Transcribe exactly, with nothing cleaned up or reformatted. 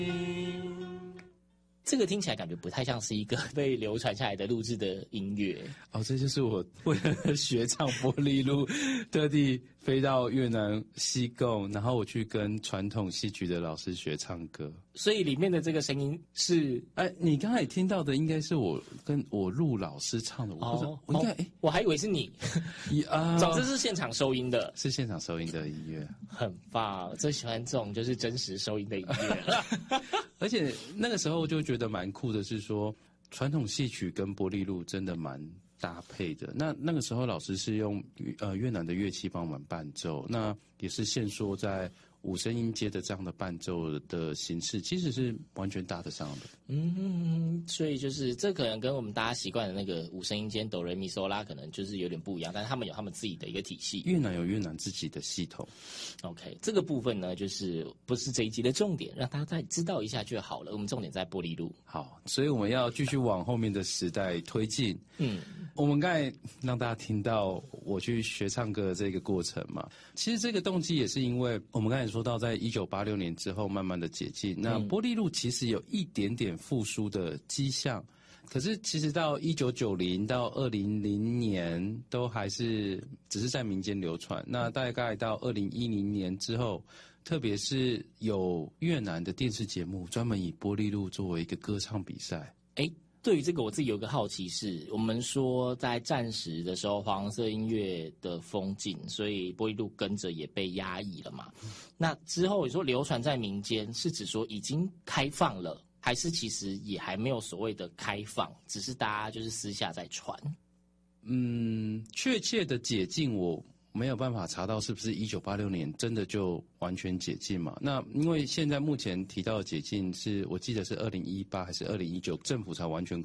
这个听起来感觉不太像是一个被流传下来的录制的音乐哦，这就是我为了学唱玻璃路，特地飞到越南西贡，然后我去跟传统戏曲的老师学唱歌。 所以里面的这个声音是， 哎，你刚才听到的应该是我跟我陆老师唱的，我不知道， 哦、 我应该哎、 哦，我还以为是你， 啊， 总之是现场收音的， 是现场收音的音乐， 很棒，最喜欢这种就是真实收音的音乐了。 而且那个时候就觉得蛮酷的，是说传统戏曲跟玻璃路真的蛮搭配的。那那个时候老师是用呃越南的乐器帮我们伴奏，那也是限缩在五声音阶的这样的伴奏的形式，其实是完全搭得上的。 嗯，所以就是这可能跟我们大家习惯的那个五声音阶哆来咪嗦拉可能就是有点不一样，但是他们有他们自己的一个体系。 越南有越南自己的系统。 OK， 这个部分呢，就是不是这一集的重点，让大家再知道一下就好了。我们重点在玻璃路。 好，所以我们要继续往后面的时代推进。嗯，我们刚才让大家听到我去学唱歌的这个过程嘛，其实这个动机也是因为我们刚才说到，在一九八六年之后慢慢的解禁，那玻璃路其实有一点点复苏的迹象。可是其实到一九九零到二零零年都还是只是在民间流传，那大概到二零一零年之后，特别是有越南的电视节目专门以玻璃路作为一个歌唱比赛。 诶，对于这个我自己有个好奇是，我们说在战时的时候黄色音乐的封禁，所以玻璃路跟着也被压抑了嘛。那之后你说流传在民间，是指说已经开放了，还是其实也还没有所谓的开放，只是大家就是私下在传？ 嗯，确切的解禁我没有办法查到是不是一九八六年真的就完全解禁嘛？那因为现在目前提到的解禁是我记得是二零一八还是二零一九，政府才完全